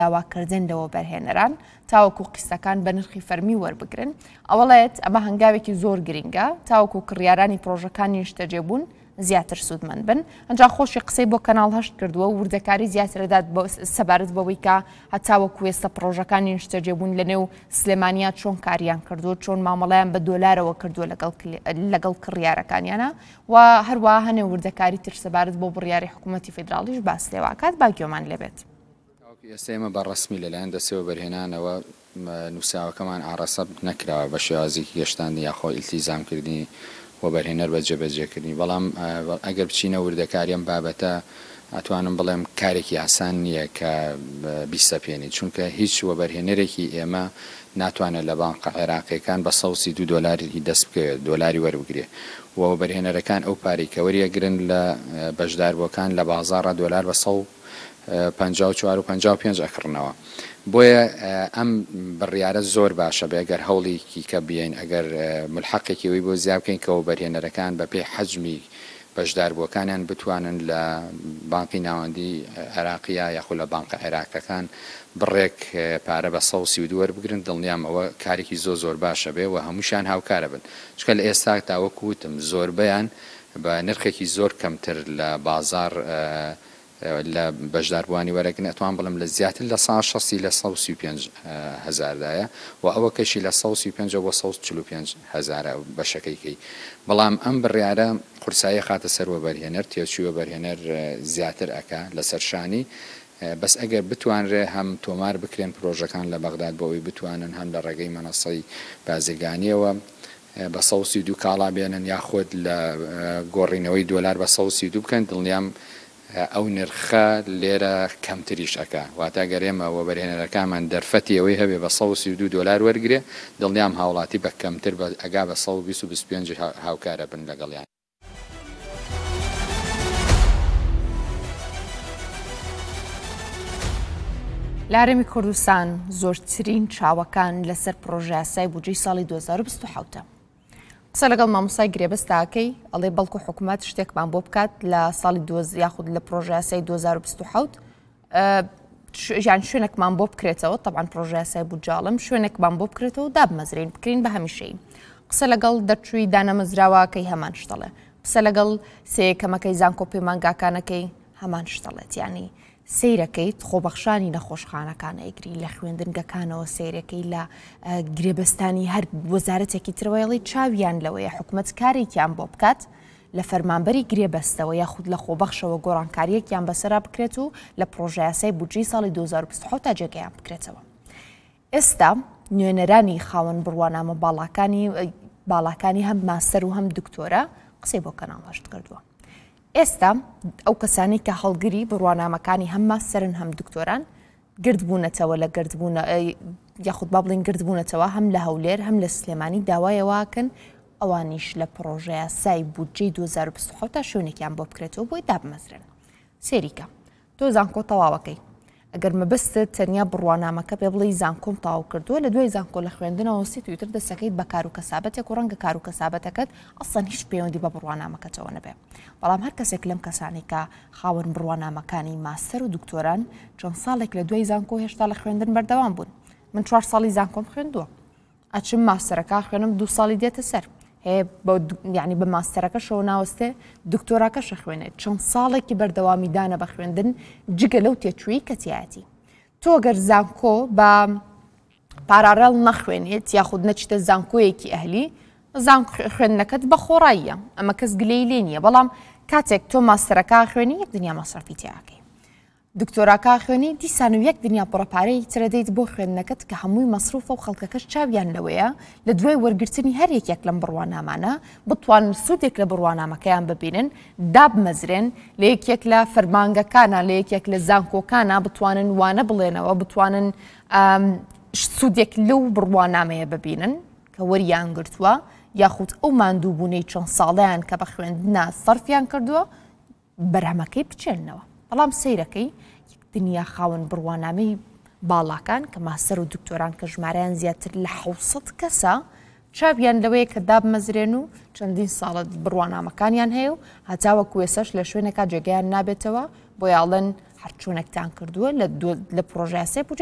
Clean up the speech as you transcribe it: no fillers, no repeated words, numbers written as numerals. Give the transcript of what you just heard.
داواکردن لەوە بەرهێنەران تاوەکو قیسەکان بە نرخی فەرمی وەربگرن ئەوڵێت ئەمە هەنگاوێکی زۆر گرینگە تاوەکو کڕیارانی پرۆژەکانی نیشتەجێبوون زیاتر سوودمەند بن ئەنجا خۆشی قسەی بۆ کەناڵ هەشت کردووە و وردەکاری زیاترەدات سەبارەت بەوەی کە هەتاوەکو ئێستا پرۆژەکانی نیشتەجێبوون لە نێو سلێمانیات چۆن کاریان کردو چۆن مامەڵەیان بە دۆلارەوە کردووە لەگەڵ کڕیارەکانیانە و هەروە هەنێ وردەکاری تر سەبارەت بۆ بڕیاری حکوومەتی فیدراڵیش باس لێواکات با گوێمان لێبێت. ئێستێمە بەڕەسمی لەلایەن دەستەوە بەرهێنانەوە نووساوەکەمان ئارەسە نەکراوە بە شێوازێکی گەشتاندنی یاخۆ ئیلتیزامکردنی و بەرهێنەر بەجێبەجێکردنی بەڵام ئەگەر بچینە وردەکاریم بابەتە ئەتوانم بڵێم کارێکی ئاسان نییە کە بیستە پێێنی چونکە هیچ وەبەرهێنەرێکی ئێمە ناتوانێت لە بانقە عێراقیەکان بە $132 دەست بکەوێت دۆلاری وەربگرێ و وەبەرهێنەرەکان ئەو پارێکەوەریەگرن لە بەشداربووەکان لە بازاڕە دۆلار بە 154 و 55 ئەکڕنەوە بۆیە ئەم بڕیارە زۆر باشە بێ ئەگەر هەوڵێکی کە بێن ئەگەر ملحەقێکیەوەی بۆ زیاد بکەین کە وەبەرهێنەرەکان بە پێی حەجمی بەشداربووەکانیان بتوانن لە بانقی ناوەندی عێراقیە یاخود لە بانقە عێراقەکان بڕێک پارە بە 132 وەربگرن دڵنیام ئەوە کارێکی زۆر باشە بێ و هەمووشیان هاوکارە بن چکە لە ئێستا تاوەکو وتم زۆربەیان بە نرخێکی زۆر کەمتر لە بازار لە بەشداربووانی وەرەگرن ئەتوان بڵم لە زیاتر لە 160 لە 135,000دایە و ئەوە کەشی لە 135 بۆ 145,000 بەشەکەیکەی بەڵام ئەم بڕیارە قورسایی خاتە سەر وەبەرهێنەر تێچووی وەبەرهێنەر زیاتر ئەکا لەسەر شانی بەس ئەگەر بتوانرێ هەم تۆمار بکرێن پرۆژەکان لە بەغداد بۆەوەی بتوانن هەم لە ڕێگەی مەنەسەی بازرگانیەوە بە 132 کاڵا بێنن یاخود لە گۆڕینەوەی دۆلار بە 132 بکەن دڵنیام ئەو نرخە لێرە کەمتریش ئەکا واتە گەرێمە وەبەرهێنەرەکانمان دەرفەتی ئەوەی هەبێ بە $132 وەرگێ دڵنیام هاوڵاتی بە کەمتر بە ئەگا بە 125 هاوکارە بن لەگەڵیان. لە هەرێمی کوردستان زۆرترین چاوەکان لەسەر پرۆژە یاسای بودجەی ساڵی 2027 قسە لەگەڵ مامۆسای گرێبەستاکەی ئەڵێ بەڵکو حکوومەت شتێکمان بۆ بکات لە ساڵی یاخود لە پرۆژە یاسای 2027 یان شوێنێکمان بۆ بکرێتەوە طبعاً پرۆژە یاسای بودجاڵم شوێنێکمان بۆ بکرێتەوە دابمەزرێن بکرین بە هەمیشەی قسە لەگەڵ دەرچووی دانەمەزراوەکەی هەمان شتەڵێ قسە لەگەڵ سەیەکەمەکەی زانکۆ پەیمانگاکانەکەی هەمان شتەڵێت یعنی سیرەکەیت خۆبەخشانی نەخۆشخانەکان ئەیگری لە خوێندنگەکانەوە سیرەکەی لە گرێبەستانی هەر وەزارەتێکی ترەوەیڵی چاویان لەوەیە حکوومەت کارێکیان بۆ بکات لە فەرمانبەری گرێبەستەوە یاخود لە خۆبەخشەوە گۆڕانکاریەکیان بەسەرا بکرێت و لە پرۆژە یاسای بودجەی ساڵی 2027 تا جێگەیان بکرێتەوە. ئێستا نوێنەرانی خاوەن بڕوانامە باڵاکانی هەم ماستەر و هەم دکتۆرە قسەی بۆ کەناڵ هەشت کردووە. ئێستا ئەو کەسانی کە هەڵگری بڕوانامەکانی هەم ماستەرن هەم دکتۆران گردبوونەتەوە لە گردبوون یاخود با بڵین گردبوونەتەوە هەم لە هەولێر هەم لە سلێمانی داوایەوەکەن ئەوانیش لە پرۆژە یاسای بودجەی 2027 تا شوێنێکیان بۆ بکرێتەوە بۆی دابمەزرێن. سێریکە تۆ زانکۆ تەواوەکەی ئەگەر مەبەستت تەنیا بڕوانامەکە پێ بڵێ زانکۆم تاو کردووە لە دوای زانکۆ لە خوێندنەوە سی تویتر دەسەکەیت بە کار و کەسابەتێک و ڕەنگە کار و کەسابەتەکەت ئەسڵەن هیچ پەیوەندی بە بڕوانامەکەتەوە نەبێ بەڵام هەر کەسێک لەم کەسانی کە خاوەن بڕوانامەکانی ماستەر و دکتۆران چەند ساڵێک لە دوای زانکۆ هێشتا لە خوێندن بەردەوام بوون من 4 ساڵی زانکۆم خوێندووە ئەچم ماستەرەکە خوێنم 2 ساڵی دێتە سەر یعنی بە ماستەرەکەشەوە ناوەستێ دکتۆراکەشە خوێنێت چەند ساڵێکی بەردەوامی دانە بە خوێندن جگە لەو تێچووی کەتیایەتی تۆ گەر زانکۆ بە پارارەڵ نەخوێنێت یاخود نەچتە زانکۆیەکی ئەهلی خوێندنەکەت بە خۆڕاییە ئەمە کەس گلەی لێ نییە بەڵام کاتێک تۆ ماستەرەکە خوێنی یەک دنیا مەسرەفی تیاکەی دکتۆراکە خوێنی دیسان و یەک دنیا پڕەپارەی ترەدەیت بۆ خوێندنەکەت کە هەمووی مەسروفە و خەڵکەکەش چاویان لەوەیە لە دوای وەرگرتنی هەر یەکێک لەم بڕوانامانە بتوانن سوودێک لە بڕوانامەکەیان ببینن دابمەزرێن لە یەکێک لە فەرمانگەکانە لە یەکێک لە زانکۆکانە بتوانن وانە بڵێنەوە بتوانن سوودێک لەو بڕوانامەیە ببینن کە وەریان گرتووە یاخود ئەو ماندووبوونەی چەند ساڵیان کە بە خوێندنە سەرفیان کردووە بەرهەمەکەی بچێننەوە بەڵام سەیرەکەی دنیا خاوەن بڕوانامەی باڵاکان کە ماستەر و دکتۆران کە ژمارەیان زیاتر لە 700 کەسە چاویان لەوەیە کە دابمەزرێن و چەندین ساڵت بڕوانامەکانیان هەیە و هەتاوە کوێسەش لە شوێنێکا جێگەیان نابێتەوە بۆ یاڵەن هەرچوونێکتان کردووە لە پرۆژەیە